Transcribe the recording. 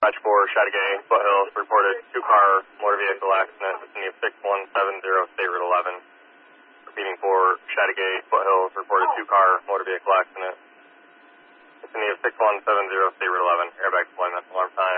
Batch 4, Chateauguay, Foothills, reported two-car motor vehicle accident vicinity of 6170 State Route 11. Repeating for Chateauguay, Foothills, reported two-car motor vehicle accident vicinity of 6170 State Route 11. Airbag deployment, alarm time.